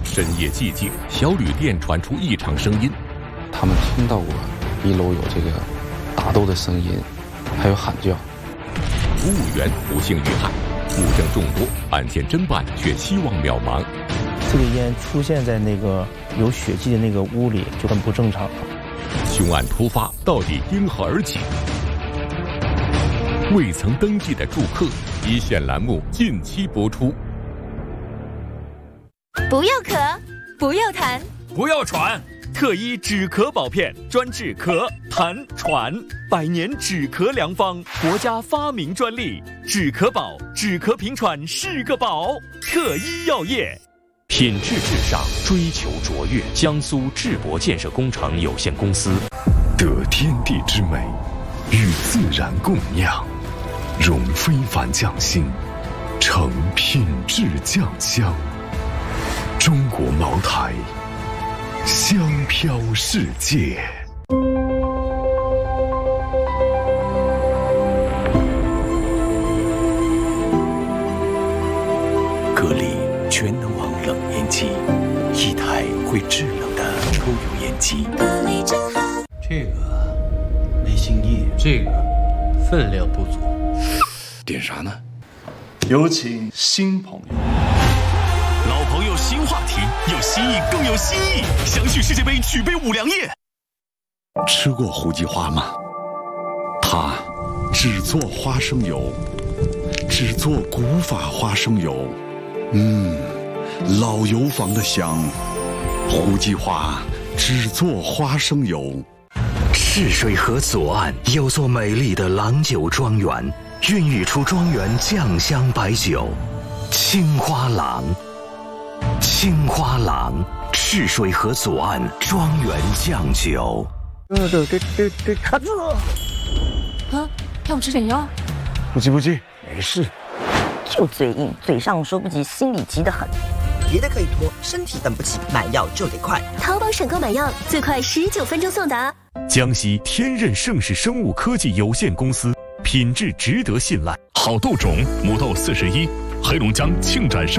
深夜寂静，小旅店传出异常声音。 他们听到过1楼有这个打斗的声音，还有喊叫。 服务员不幸遇害，物证众多，案件侦办却希望渺茫。 这个烟出现在那个有血迹的那个屋里就很不正常了。 凶案突发，到底因何而起？未曾登记的住客，一线栏目近期播出。 不要咳，不要痰， 不要喘。特医止咳宝片，专治咳、痰、喘，100年止咳良方，国家发明专利。止咳宝，止咳平喘是个宝。特医药业， 品质至上，追求卓越。江苏智博建设工程有限公司， 得天地之美，与自然共酿，融非凡匠心，成品质酱香。中国茅台，香飘世界。 格力全能王冷烟机，一台会制冷的抽油烟机。格力真好。 这个没新意，这个分量不足。 点啥呢？ 有请新朋友。 老朋友新话题，有新意更有新意。详叙世界杯举杯五粮液。 吃过胡记花吗？它只做花生油，只做古法花生油。老油坊的香。胡记花只做花生油。 赤水河左岸有座美丽的郎酒庄园，孕育出庄园酱香白酒青花郎。青花郎，赤水河左岸庄园酱酒。 卡住了！ 要不吃点药？ 不急，没事。 就嘴硬，嘴上说不急，心里急得很。 别的可以拖，身体等不起，买药就得快。 淘宝省购买药，最快19分钟送达。 江西天任盛世生物科技有限公司，品质值得信赖。 好豆种，母豆41，黑龙江庆展生。